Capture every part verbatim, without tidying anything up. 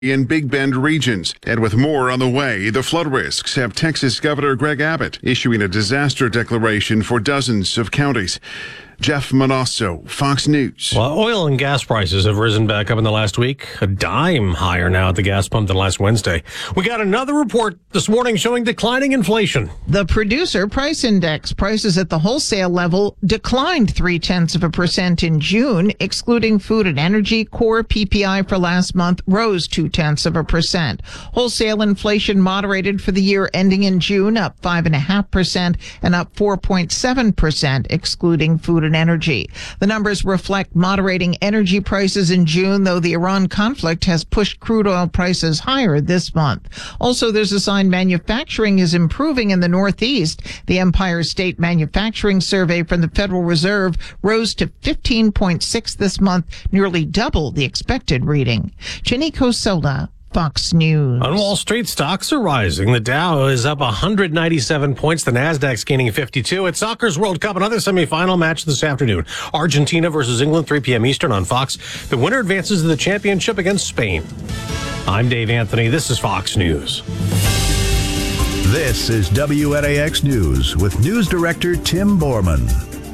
in Big Bend regions. And with more on the way, the flood risks have Texas Governor Greg Abbott issuing a disaster declaration for dozens of counties. Jeff Manasso, Fox News. Well, oil and gas prices have risen back up in the last week, a dime higher now at the gas pump than last Wednesday. We got another report this morning showing declining inflation. The producer price index prices at the wholesale level declined three tenths of a percent in June, excluding food and energy. Core P P I for last month rose two tenths of a percent. Wholesale inflation moderated for the year ending in June, up five and a half percent and up four point seven percent, excluding food and energy. The numbers reflect moderating energy prices in June, though the Iran conflict has pushed crude oil prices higher this month. Also, there's a sign manufacturing is improving in the Northeast. The Empire State Manufacturing Survey from the Federal Reserve rose to fifteen point six this month, nearly double the expected reading. Jenny Cosola, Fox News. On Wall Street, stocks are rising. The Dow is up one hundred ninety-seven points. The Nasdaq's gaining fifty-two. At Soccer's World Cup, another semifinal match this afternoon. Argentina versus England, three p.m. Eastern on Fox. The winner advances to the championship against Spain. I'm Dave Anthony. This is Fox News. This is W N A X News with News Director Tim Borman.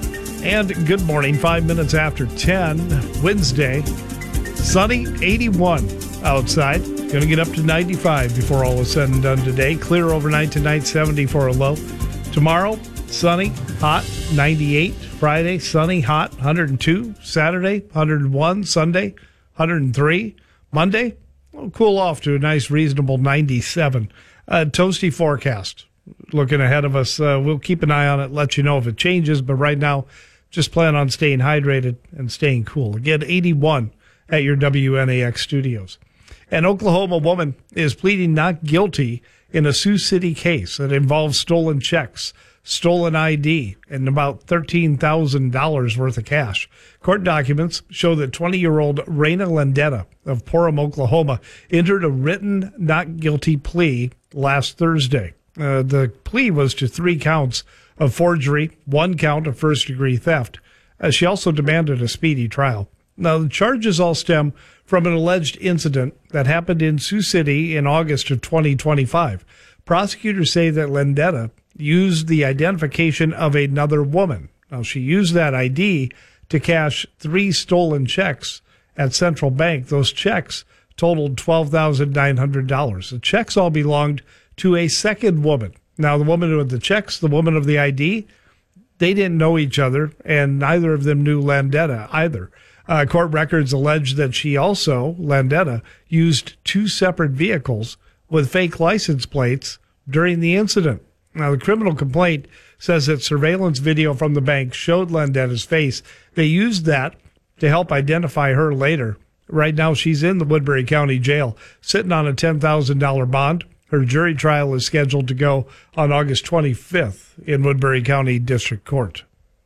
And good morning. Five minutes after ten, Wednesday. Sunny, eighty-one outside. Going to get up to ninety-five before all is said and done today. Clear overnight tonight, seventy for a low. Tomorrow, sunny, hot, ninety-eight. Friday, sunny, hot, one hundred two. Saturday, one hundred one. Sunday, one hundred three. Monday, we'll cool off to a nice, reasonable ninety-seven. Uh, toasty forecast. Looking ahead of us, uh, we'll keep an eye on it, let you know if it changes. But right now, just plan on staying hydrated and staying cool. Again, eighty-one at your W N A X studios. An Oklahoma woman is pleading not guilty in a Sioux City case that involves stolen checks, stolen I D, and about thirteen thousand dollars worth of cash. Court documents show that twenty-year-old Reyna Landeta of Purim, Oklahoma, entered a written not guilty plea last Thursday. Uh, the plea was to three counts of forgery, one count of first-degree theft. Uh, she also demanded a speedy trial. Now, the charges all stem from an alleged incident that happened in Sioux City in August of twenty twenty-five. Prosecutors say that Landeta used the identification of another woman. Now, she used that I D to cash three stolen checks at Central Bank. Those checks totaled twelve thousand nine hundred dollars. The checks all belonged to a second woman. Now, the woman with the checks, the woman of the I D, they didn't know each other, and neither of them knew Landeta either. Uh, court records allege that she also, Landeta, used two separate vehicles with fake license plates during the incident. Now, the criminal complaint says that surveillance video from the bank showed Landeta's face. They used that to help identify her later. Right now, she's in the Woodbury County Jail, sitting on a ten thousand dollars bond. Her jury trial is scheduled to go on August twenty-fifth in Woodbury County District Court.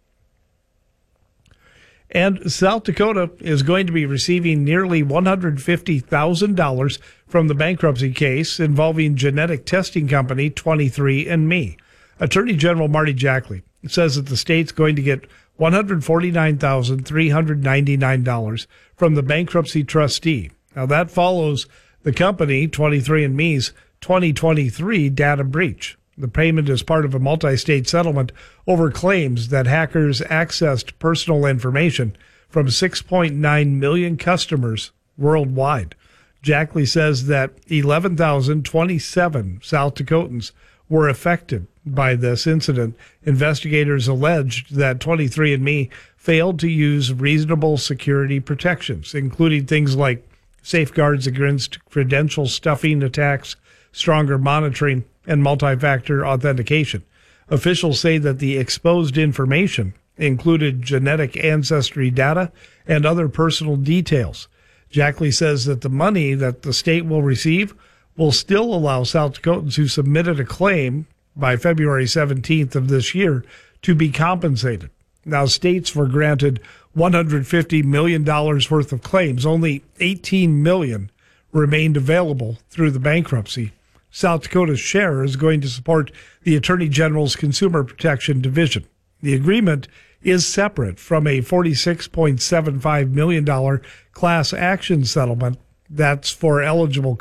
And South Dakota is going to be receiving nearly one hundred fifty thousand dollars from the bankruptcy case involving genetic testing company twenty-three and me. Attorney General Marty Jackley says that the state's going to get one hundred forty-nine thousand three hundred ninety-nine dollars from the bankruptcy trustee. Now, that follows the company twenty-three and me's twenty twenty-three data breach. The payment is part of a multi-state settlement over claims that hackers accessed personal information from six point nine million customers worldwide. Jackley says that eleven thousand twenty-seven South Dakotans were affected by this incident. Investigators alleged that twenty-three and me failed to use reasonable security protections, including things like safeguards against credential stuffing attacks, stronger monitoring, and multi-factor authentication. Officials say that the exposed information included genetic ancestry data and other personal details. Jackley says that the money that the state will receive will still allow South Dakotans who submitted a claim by February seventeenth of this year to be compensated. Now, states were granted one hundred fifty million dollars worth of claims. Only eighteen million dollars remained available through the bankruptcy. South Dakota's share is going to support the Attorney General's Consumer Protection Division. The agreement is separate from a forty-six point seven five million dollars class action settlement That's for eligible